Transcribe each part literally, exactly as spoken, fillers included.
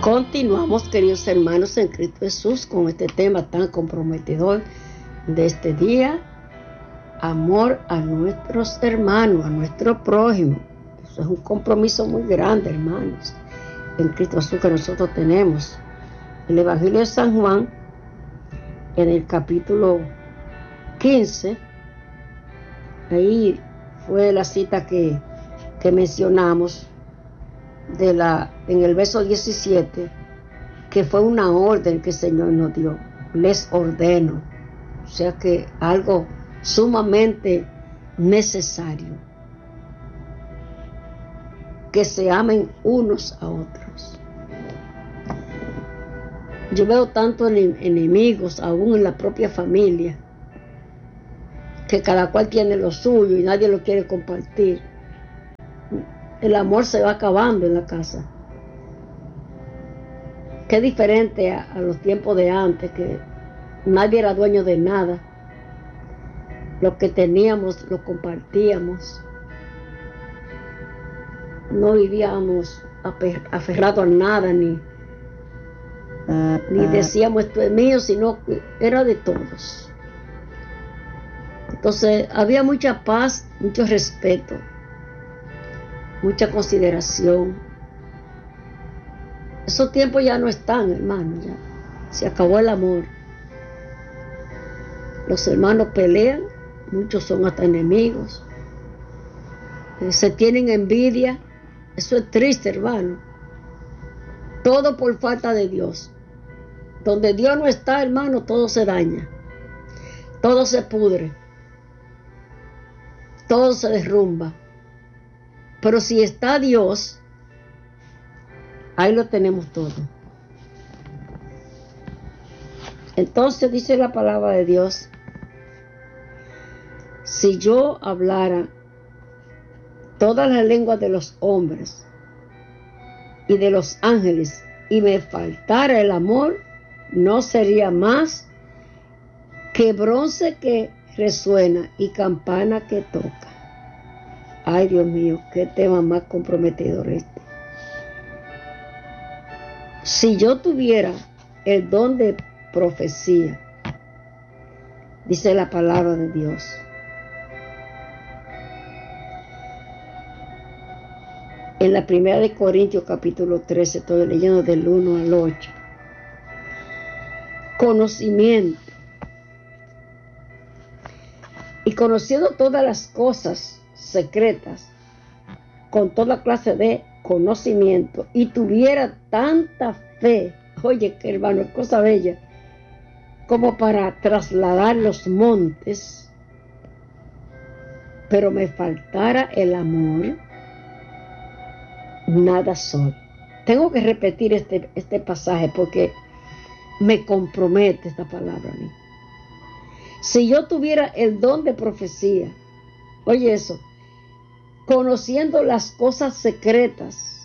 Continuamos, queridos hermanos en Cristo Jesús, con este tema tan comprometedor de este día: amor a nuestros hermanos, a nuestro prójimo. Eso es un compromiso muy grande, hermanos, en Cristo Jesús que nosotros tenemos. El Evangelio de San Juan, en el capítulo quince, ahí fue la cita que, que mencionamos, de la, en el verso diecisiete, que fue una orden que el Señor nos dio: les ordeno. O sea que algo sumamente necesario, que se amen unos a otros. Yo veo tantos enemigos aún en la propia familia, que cada cual tiene lo suyo y nadie lo quiere compartir. El amor se va acabando en la casa. Qué diferente a, a los tiempos de antes, que nadie era dueño de nada. Lo que teníamos lo compartíamos. No vivíamos aferrados a nada, ni, ni decíamos esto es mío, sino que era de todos. Entonces había mucha paz, mucho respeto, mucha consideración. Esos tiempos ya no están, hermanos, ya se acabó el amor. Los hermanos pelean, muchos son hasta enemigos, se tienen envidia. Eso es triste, hermano. Todo por falta de Dios. Donde Dios no está, hermano, todo se daña, todo se pudre, todo se derrumba. Pero si está Dios, ahí lo tenemos todo. Entonces dice la palabra de Dios: si yo hablara todas las lenguas de los hombres y de los ángeles, y me faltara el amor, no sería más que bronce que resuena y campana que toca. Ay, Dios mío, qué tema más comprometedor este. Si yo tuviera el don de profecía, dice la palabra de Dios, en la primera de Corintios capítulo trece, estoy leyendo del uno al ocho, conocimiento, y conociendo todas las cosas secretas, con toda clase de conocimiento, y tuviera tanta fe, oye, que hermano, es cosa bella, como para trasladar los montes, pero me faltara el amor, nada soy. Tengo que repetir este, este pasaje porque me compromete esta palabra a mí. Si yo tuviera el don de profecía, oye eso, conociendo las cosas secretas,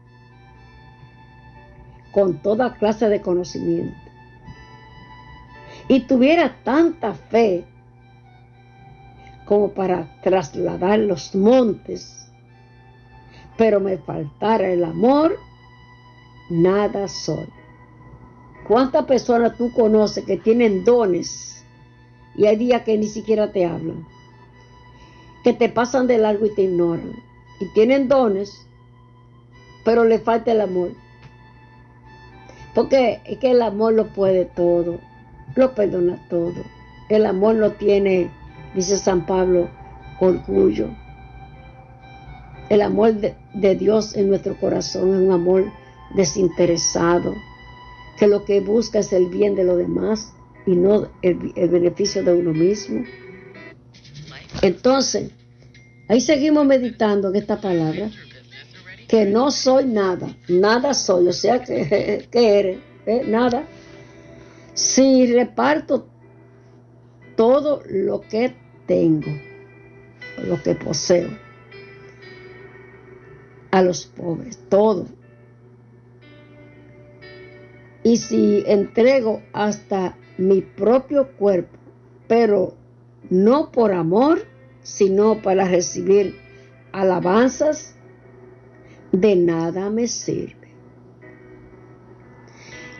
con toda clase de conocimiento, y tuviera tanta fe como para trasladar los montes, pero me faltara el amor, nada soy. ¿Cuántas personas tú conoces que tienen dones y hay días que ni siquiera te hablan, que te pasan de largo y te ignoran, y tienen dones, pero le falta el amor? Porque es que el amor lo puede todo, lo perdona todo. El amor no tiene, dice San Pablo, orgullo. El amor de, de Dios en nuestro corazón es un amor desinteresado, que lo que busca es el bien de los demás y no el, el beneficio de uno mismo. Entonces, ahí seguimos meditando en esta palabra, que no soy nada, nada soy, o sea, que, que eres, ¿eh? Nada. Si reparto todo lo que tengo, lo que poseo, a los pobres, todo. Y si entrego hasta mi propio cuerpo, pero no por amor, sino para recibir alabanzas, de nada me sirve.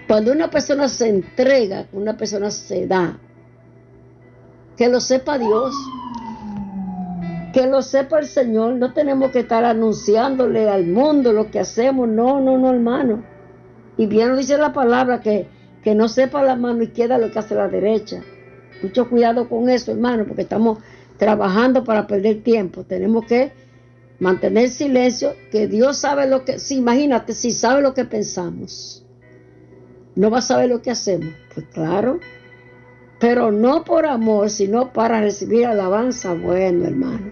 Cuando una persona se entrega, una persona se da, que lo sepa Dios, que lo sepa el Señor. No tenemos que estar anunciándole al mundo lo que hacemos, no, no, no, hermano. Y bien lo dice la palabra, que, que no sepa la mano izquierda lo que hace la derecha. Mucho cuidado con eso, hermano, porque estamos trabajando para perder tiempo. Tenemos que mantener silencio, que Dios sabe lo que... Sí, imagínate, si sabe lo que pensamos, ¿no va a saber lo que hacemos? Pues claro, pero no por amor, sino para recibir alabanza. Bueno, hermano,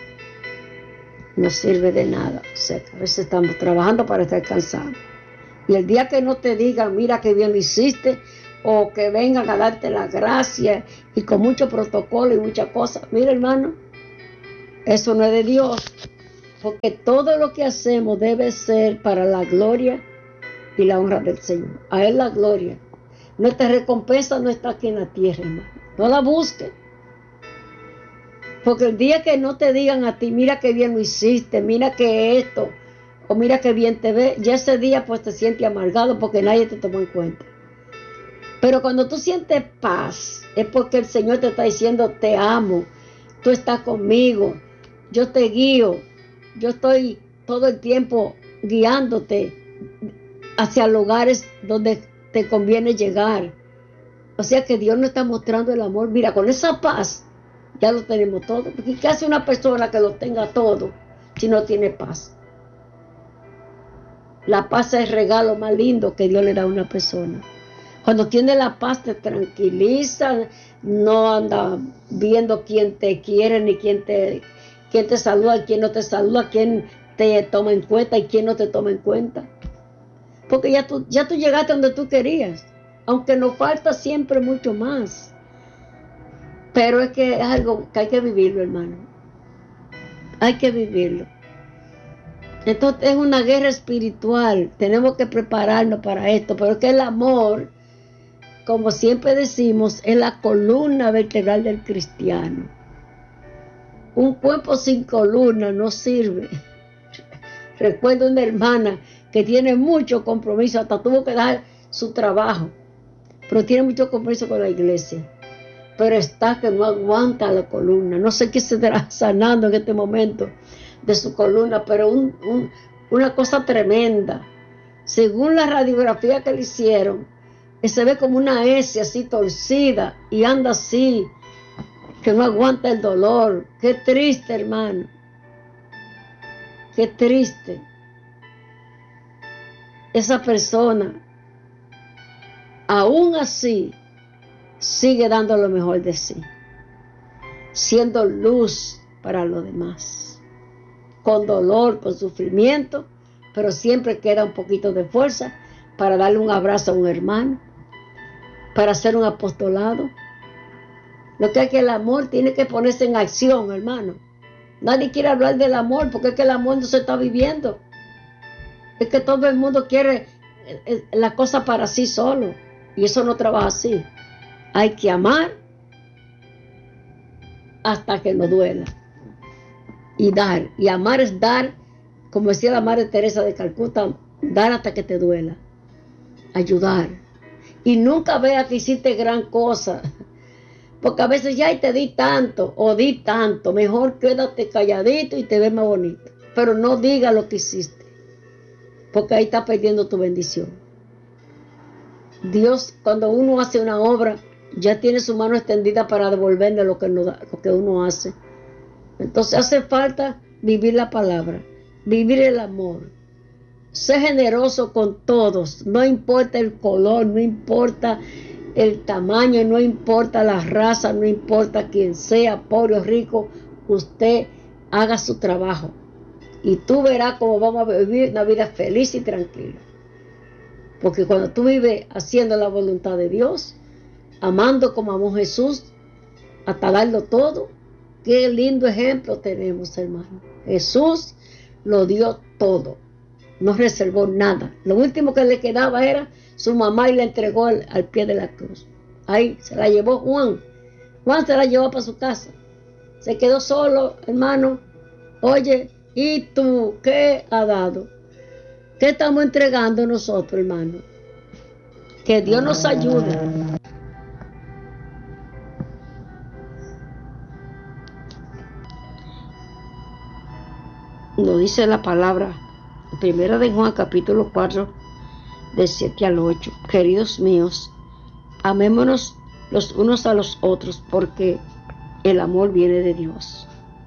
no sirve de nada. O sea, que a veces estamos trabajando para estar cansados. Y el día que no te digan, mira qué bien lo hiciste, o que vengan a darte la gracia, y con mucho protocolo y muchas cosas, mira, hermano, eso no es de Dios. Porque todo lo que hacemos debe ser para la gloria y la honra del Señor. A Él la gloria. Nuestra recompensa no está aquí en la tierra, hermano. No la busques. Porque el día que no te digan a ti, mira qué bien lo hiciste, mira que esto, o mira qué bien te ve, ya ese día pues te sientes amargado porque nadie te tomó en cuenta. Pero cuando tú sientes paz, es porque el Señor te está diciendo, te amo, tú estás conmigo, yo te guío, yo estoy todo el tiempo guiándote hacia lugares donde te conviene llegar. O sea que Dios nos está mostrando el amor. Mira, con esa paz ya lo tenemos todo. Porque ¿qué hace una persona que lo tenga todo si no tiene paz? La paz es el regalo más lindo que Dios le da a una persona. Cuando tiene la paz te tranquiliza, no anda viendo quién te quiere, ni quién te, quién te saluda, quién no te saluda, quién te toma en cuenta y quién no te toma en cuenta. Porque ya tú, ya tú llegaste donde tú querías, aunque nos falta siempre mucho más. Pero es que es algo que hay que vivirlo, hermano. Hay que vivirlo. Entonces es una guerra espiritual. Tenemos que prepararnos para esto. Pero es que el amor, como siempre decimos, es la columna vertebral del cristiano. Un cuerpo sin columna no sirve. Recuerdo una hermana que tiene mucho compromiso, hasta tuvo que dar su trabajo, pero tiene mucho compromiso con la iglesia. Pero está que no aguanta la columna. No sé qué se estará sanando en este momento de su columna, pero un, un, una cosa tremenda. Según la radiografía que le hicieron, se ve como una S así torcida y anda así, que no aguanta el dolor. Qué triste, hermano. Qué triste. Esa persona, aún así, sigue dando lo mejor de sí, siendo luz para los demás, con dolor, con sufrimiento, pero siempre queda un poquito de fuerza para darle un abrazo a un hermano, para hacer un apostolado. Lo que es que el amor tiene que ponerse en acción, hermano. Nadie quiere hablar del amor porque es que el amor no se está viviendo. Es que todo el mundo quiere la cosa para sí solo, y eso no trabaja así. Hay que amar hasta que nos duela y dar. Y amar es dar, como decía la Madre Teresa de Calcuta, dar hasta que te duela, ayudar. Y nunca veas que hiciste gran cosa, porque a veces ya te di tanto o di tanto, mejor quédate calladito y te ves más bonito, pero no diga lo que hiciste, porque ahí está perdiendo tu bendición. Dios, cuando uno hace una obra, ya tiene su mano extendida para devolverle lo que, no da, lo que uno hace. Entonces hace falta vivir la palabra, vivir el amor, ser generoso con todos, no importa el color, no importa el tamaño, no importa la raza, no importa quién sea, pobre o rico, usted haga su trabajo y tú verás cómo vamos a vivir una vida feliz y tranquila. Porque cuando tú vives haciendo la voluntad de Dios, amando como amó Jesús, hasta darlo todo, qué lindo ejemplo tenemos, hermano. Jesús lo dio todo, no reservó nada. Lo último que le quedaba era su mamá y le entregó al, al pie de la cruz. Ahí se la llevó Juan. Juan se la llevó para su casa. Se quedó solo, hermano. Oye, ¿y tú qué ha dado? ¿Qué estamos entregando nosotros, hermano? Que Dios nos ayude. Nos dice la palabra, primera de Juan capítulo cuatro, de siete al ocho. Queridos míos, amémonos los unos a los otros, porque el amor viene de Dios.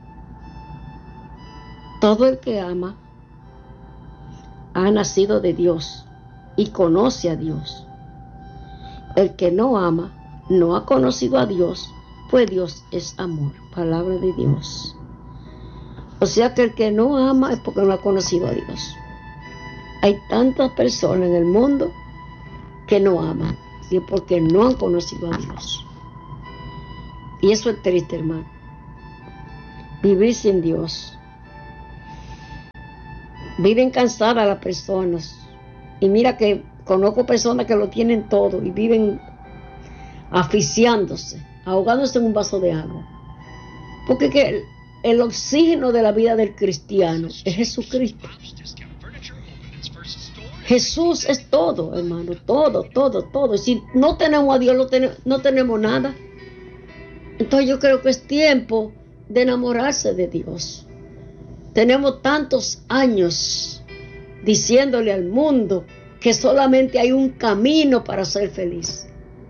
Todo el que ama ha nacido de Dios y conoce a Dios. El que no ama no ha conocido a Dios, pues Dios es amor. Palabra de Dios. O sea que el que no ama es porque no ha conocido a Dios. Hay tantas personas en el mundo que no aman, y es porque no han conocido a Dios. Y eso es triste, hermano. Vivir sin Dios. Viven cansadas las personas. Y mira que conozco personas que lo tienen todo y viven asfixiándose, ahogándose en un vaso de agua. Porque que el, el oxígeno de la vida del cristiano es Jesucristo. Jesús es todo, hermano, todo, todo, todo. Y si no tenemos a Dios, no, ten, no tenemos nada. Entonces yo creo que es tiempo de enamorarse de Dios. Tenemos tantos años diciéndole al mundo que solamente hay un camino para ser feliz.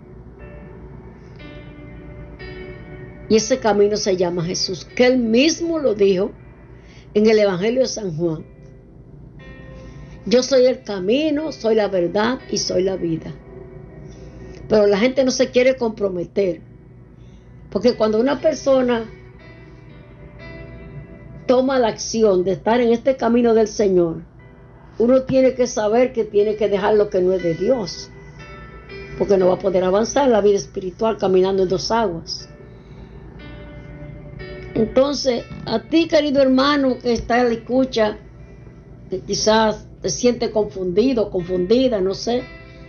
Y ese camino se llama Jesús, que Él mismo lo dijo en el Evangelio de San Juan. Yo soy el camino, soy la verdad y soy la vida. Pero la gente no se quiere comprometer. Porque cuando una persona toma la acción de estar en este camino del Señor, uno tiene que saber que tiene que dejar lo que no es de Dios. Porque no va a poder avanzar en la vida espiritual caminando en dos aguas. Entonces, a ti, querido hermano, que está en la escucha, que quizás te sientes confundido, confundida, no sé.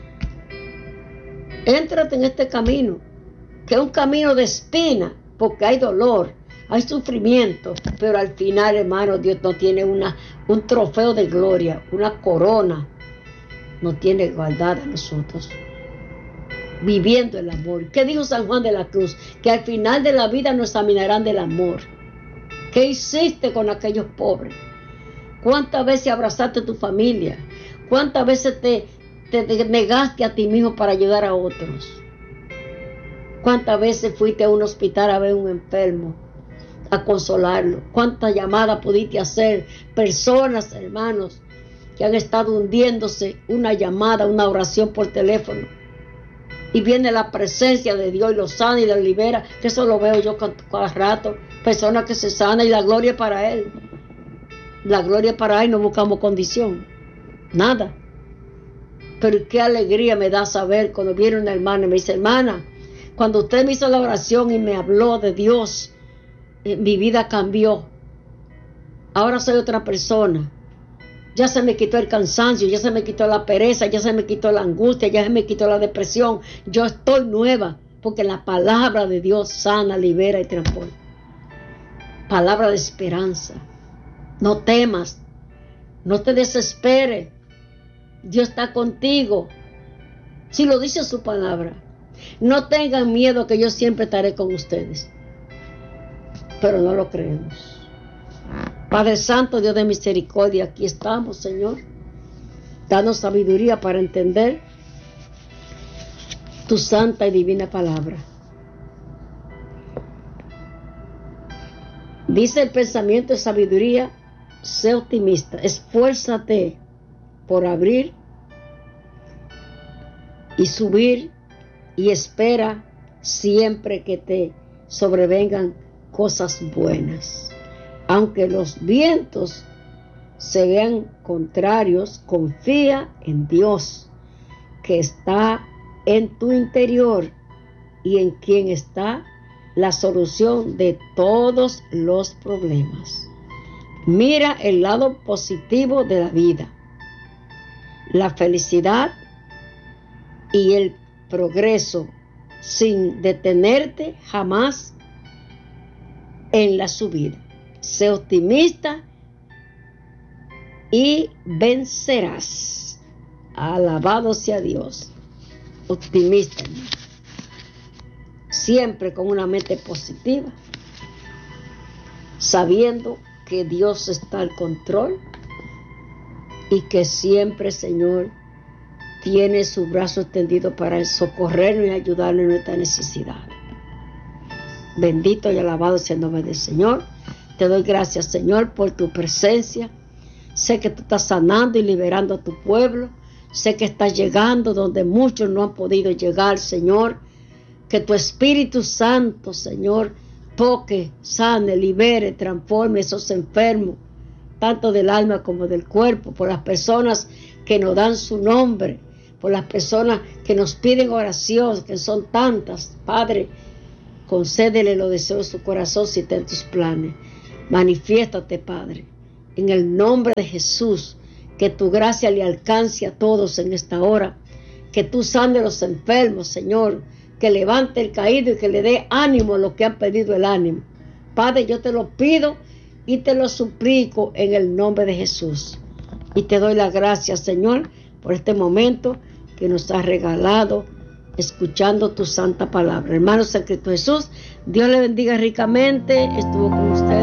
Éntrate en este camino, que es un camino de espina, porque hay dolor, hay sufrimiento, pero al final, hermano, Dios nos tiene una, un trofeo de gloria, una corona, nos tiene guardada a nosotros, viviendo el amor. ¿Qué dijo San Juan de la Cruz? Que al final de la vida nos examinarán del amor. ¿Qué hiciste con aquellos pobres? ¿Cuántas veces abrazaste a tu familia? ¿Cuántas veces te, te, te negaste a ti mismo para ayudar a otros? ¿Cuántas veces fuiste a un hospital a ver a un enfermo, a consolarlo? ¿Cuántas llamadas pudiste hacer? Personas, hermanos, que han estado hundiéndose, una llamada, una oración por teléfono. Y viene la presencia de Dios y los sana y los libera. Que eso lo veo yo cada rato. Personas que se sanan y la gloria para Él. La gloria para Él, no buscamos condición. Nada. Pero qué alegría me da saber cuando viene una hermana y me dice, hermana, cuando usted me hizo la oración y me habló de Dios, eh, mi vida cambió. Ahora soy otra persona. Ya se me quitó el cansancio, ya se me quitó la pereza, ya se me quitó la angustia, ya se me quitó la depresión. Yo estoy nueva porque la palabra de Dios sana, libera y transforma. Palabra de esperanza. No temas, no te desesperes. Dios está contigo. Si lo dice su palabra. No tengan miedo que yo siempre estaré con ustedes. Pero no lo creemos. Padre Santo, Dios de misericordia, aquí estamos, Señor. Danos sabiduría para entender tu santa y divina palabra. Dice el pensamiento de sabiduría, sé optimista, esfuérzate por abrir y subir y espera siempre que te sobrevengan cosas buenas. Aunque los vientos se vean contrarios, confía en Dios, que está en tu interior y en quien está la solución de todos los problemas. Mira el lado positivo de la vida, la felicidad y el progreso, sin detenerte jamás en la subida. Sé optimista y vencerás. Alabado sea Dios. optimista, hermano. Siempre con una mente positiva, sabiendo que Dios está al control y que siempre, Señor, tiene su brazo extendido para socorrernos y ayudarnos en nuestra necesidad. Bendito y alabado sea el nombre del Señor. Te doy gracias, Señor, por tu presencia. Sé que tú estás sanando y liberando a tu pueblo. Sé que estás llegando donde muchos no han podido llegar, Señor. Que tu Espíritu Santo, Señor, toque, sane, libere, transforme esos enfermos, tanto del alma como del cuerpo, por las personas que nos dan su nombre, por las personas que nos piden oración, que son tantas. Padre, concédele los deseos de su corazón si está en tus planes. Manifiéstate, Padre, en el nombre de Jesús, que tu gracia le alcance a todos en esta hora, que tú sanes a los enfermos, Señor, que levante el caído y que le dé ánimo a los que han pedido el ánimo. Padre, yo te lo pido y te lo suplico en el nombre de Jesús. Y te doy las gracias, Señor, por este momento que nos has regalado escuchando tu santa palabra. Hermanos en Cristo Jesús, Dios le bendiga ricamente. Estuvo con usted